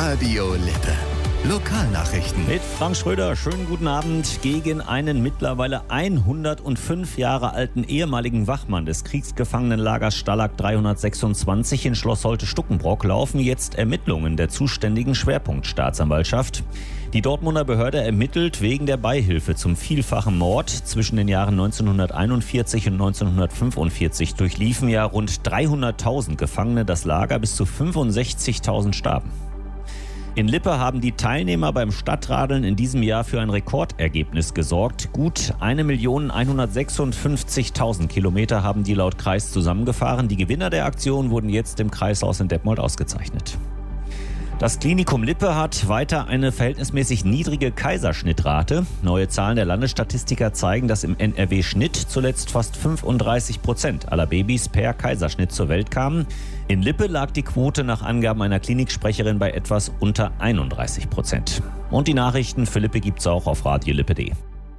Radio Lippe. Lokalnachrichten. Mit Frank Schröder, schönen guten Abend. Gegen einen mittlerweile 105 Jahre alten ehemaligen Wachmann des Kriegsgefangenenlagers Stalag 326 in Schloss Holte-Stuckenbrock laufen jetzt Ermittlungen der zuständigen Schwerpunktstaatsanwaltschaft. Die Dortmunder Behörde ermittelt wegen der Beihilfe zum vielfachen Mord. Zwischen den Jahren 1941 und 1945 durchliefen ja rund 300.000 Gefangene das Lager, bis zu 65.000 starben. In Lippe haben die Teilnehmer beim Stadtradeln in diesem Jahr für ein Rekordergebnis gesorgt. Gut 1.156.000 Kilometer haben die laut Kreis zusammengefahren. Die Gewinner der Aktion wurden jetzt im Kreishaus in Detmold ausgezeichnet. Das Klinikum Lippe hat weiter eine verhältnismäßig niedrige Kaiserschnittrate. Neue Zahlen der Landesstatistiker zeigen, dass im NRW-Schnitt zuletzt fast 35% aller Babys per Kaiserschnitt zur Welt kamen. In Lippe lag die Quote nach Angaben einer Kliniksprecherin bei etwas unter 31%. Und die Nachrichten für Lippe gibt's auch auf radiolippe.de.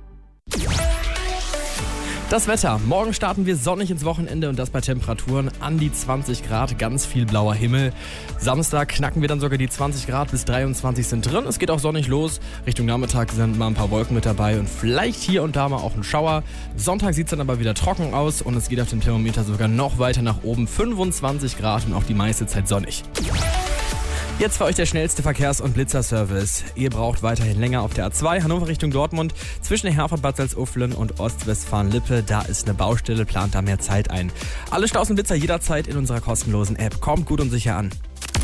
Das Wetter. Morgen starten wir sonnig ins Wochenende und das bei Temperaturen an die 20 Grad, ganz viel blauer Himmel. Samstag knacken wir dann sogar die 20 Grad, bis 23 sind drin. Es geht auch sonnig los. Richtung Nachmittag sind mal ein paar Wolken mit dabei und vielleicht hier und da mal auch ein Schauer. Sonntag sieht es dann aber wieder trocken aus und es geht auf dem Thermometer sogar noch weiter nach oben. 25 Grad und auch die meiste Zeit sonnig. Jetzt für euch der schnellste Verkehrs- und Blitzerservice. Ihr braucht weiterhin länger auf der A2 Hannover Richtung Dortmund. Zwischen Herford, Bad Salzuflen und Ostwestfalen-Lippe, da ist eine Baustelle, plant da mehr Zeit ein. Alle Staus und Blitzer jederzeit in unserer kostenlosen App. Kommt gut und sicher an.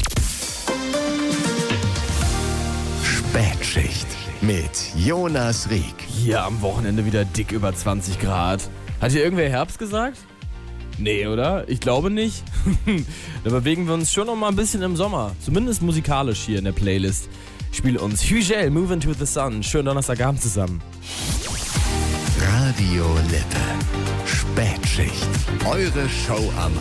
Spätschicht mit Jonas Rieck. Hier am Wochenende wieder dick über 20 Grad. Hat hier irgendwer Herbst gesagt? Nee, oder? Ich glaube nicht. Da bewegen wir uns schon noch mal ein bisschen im Sommer. Zumindest musikalisch hier in der Playlist. Ich spiele uns Hügel, Move Into the Sun. Schönen Donnerstagabend zusammen. Radio Lippe. Spätschicht. Eure Show am